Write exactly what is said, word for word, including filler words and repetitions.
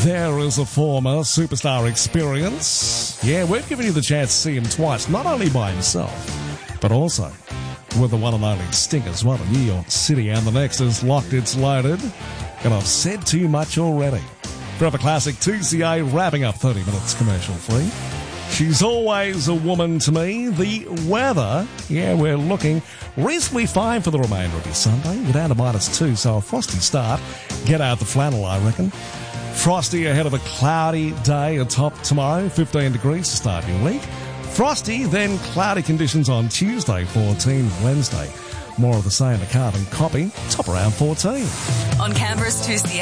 there is a former superstar experience. Yeah, we've given you the chance to see him twice, not only by himself, but also with the one and only Sting as well in New York City. And the next is Locked, It's Loaded. And I've said too much already. Forever Classic two C A wrapping up thirty minutes commercial free. She's always a woman to me. The weather, yeah, we're looking reasonably fine for the remainder of your Sunday. We're down to minus two, so a frosty start. Get out the flannel, I reckon. Frosty ahead of a cloudy day atop tomorrow, fifteen degrees to start your week. Frosty, then cloudy conditions on Tuesday, fourteen, Wednesday. More of the same, a carbon copy, top around fourteen. On Canberra's two C A